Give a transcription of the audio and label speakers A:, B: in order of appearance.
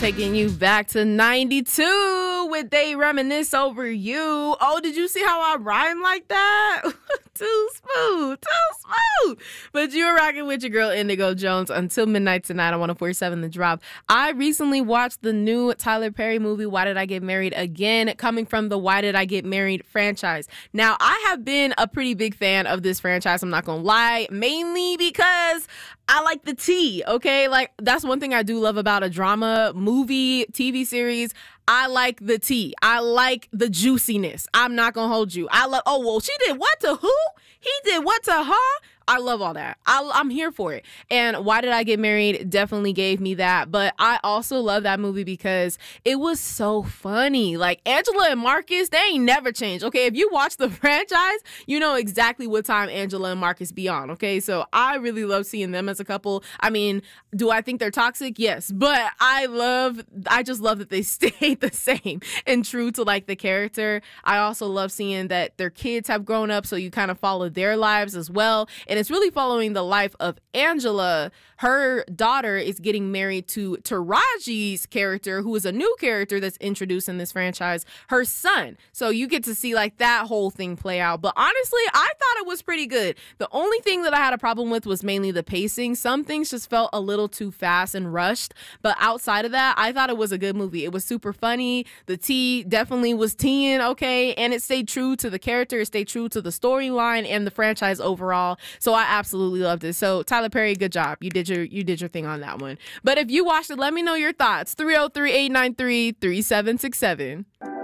A: taking you back to 92 with They Reminisce Over You. Oh, did you see how I rhyme like that? Too smooth. But you were rocking with your girl Indigo Jones until midnight tonight on 104.7 The Drop. I recently watched the new Tyler Perry movie, Why Did I Get Married Again, coming from the Why Did I Get Married franchise. Now, I have been a pretty big fan of this franchise, I'm not gonna lie, mainly because I like the tea, okay? Like, that's one thing I do love about a drama, movie, TV series. I like the tea. I like the juiciness. I'm not gonna hold you. I love, oh, well, she did what to who? He did what to her? I love all that. I'm here for it. And Why Did I Get Married definitely gave me that. But I also love that movie because it was so funny. Like, Angela and Marcus, they ain't never changed. Okay, if you watch the franchise, you know exactly what time Angela and Marcus be on. Okay, so I really love seeing them as a couple. I mean, do I think they're toxic? Yes. But I just love that they stayed the same and true to like the character. I also love seeing that their kids have grown up, so you kind of follow their lives as well. And it's really following the life of Angela. Her daughter is getting married to Taraji's character, who is a new character that's introduced in this franchise, her son. So you get to see like that whole thing play out. But honestly, I thought it was pretty good. The only thing that I had a problem with was mainly the pacing. Some things just felt a little too fast and rushed. But outside of that, I thought it was a good movie. It was super funny. The tea definitely was teeing, okay? And it stayed true to the character. It stayed true to the storyline and the franchise overall. So I absolutely loved it. So Tyler Perry, good job. You did your thing on that one. But if you watched it, let me know your thoughts. 303-893-3767.